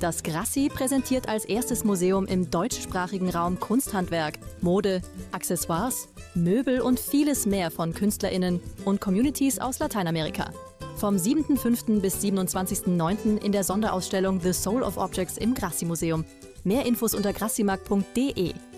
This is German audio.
Das Grassi präsentiert als erstes Museum im deutschsprachigen Raum Kunsthandwerk, Mode, Accessoires, Möbel und vieles mehr von KünstlerInnen und Communities aus Lateinamerika. Vom 7.5. bis 27.9. in der Sonderausstellung The Soul of Objects im Grassi-Museum. Mehr Infos unter grassimarkt.de.